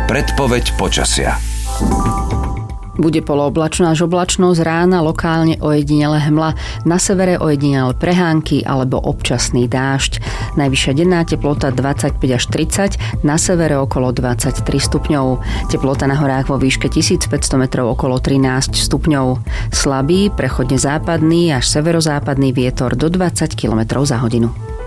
Predpoveď počasia. Bude polooblačno až oblačno, z rána lokálne ojedinele hmla, na severe ojedinele prehánky alebo občasný dážď. Najvyššia denná teplota 25 až 30, na severe okolo 23 stupňov. Teplota na horách vo výške 1500 metrov okolo 13 stupňov. Slabý, prechodne západný až severozápadný vietor do 20 km za hodinu.